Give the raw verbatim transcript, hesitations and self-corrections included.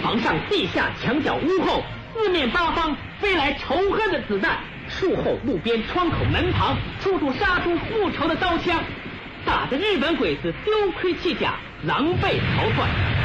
房上、地下、墙角、屋后，四面八方飞来仇恨的子弹，树后、路边、窗口、门旁，处处杀出复仇的刀枪，打得日本鬼子丢盔弃甲，狼狈逃窜。